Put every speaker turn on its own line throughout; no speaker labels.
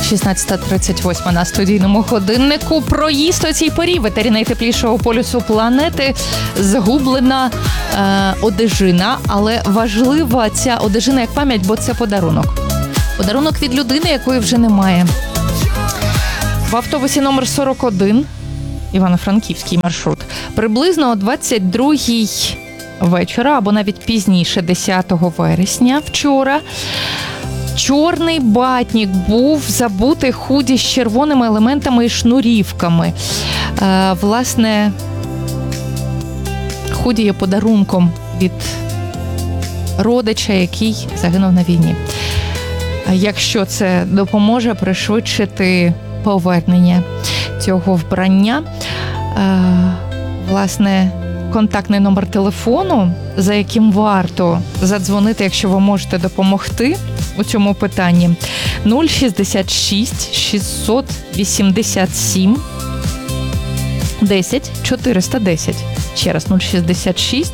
16:38 на студійному годиннику. Проїзд о цій порі ветері найтеплішого полюсу планети. Згублена одежина, але важлива ця одежина як пам'ять, бо це подарунок. Подарунок від людини, якої вже немає. В автобусі номер 41, Івано-Франківський маршрут, приблизно о 22:00 вечора, або навіть пізніше, 10 вересня вчора, чорний батнік був забутий худі з червоними елементами і шнурівками. Власне, худі є подарунком від родича, який загинув на війні. Якщо це допоможе пришвидшити повернення цього вбрання, власне, контактний номер телефону, за яким варто задзвонити, якщо ви можете допомогти у цьому питанні, 066 687 10 410. Ще раз, 066.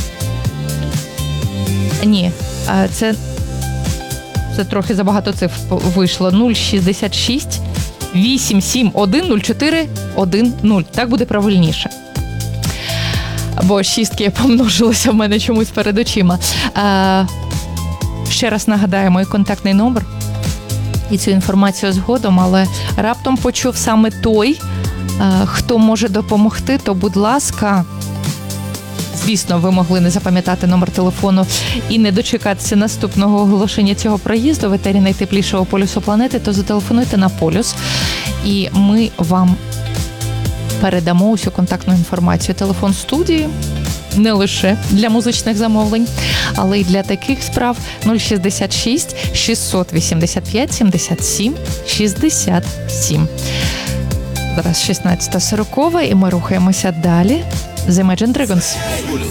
Ні, це трохи забагато цифр вийшло. 066 871 04 10. Так буде правильніше. Бо шістки помножилися в мене чомусь перед очима. Ще раз нагадаю, мій контактний номер і цю інформацію згодом, але раптом почув саме той, хто може допомогти, то, будь ласка, звісно, ви могли не запам'ятати номер телефону і не дочекатися наступного оголошення цього проїзду в етері найтеплішого полюсу планети, то зателефонуйте на полюс, і ми вам передамо усю контактну інформацію. Телефон студії не лише для музичних замовлень, але й для таких справ 066 685 77 67. Зараз 16:40, і ми рухаємося далі з Imagine Dragons.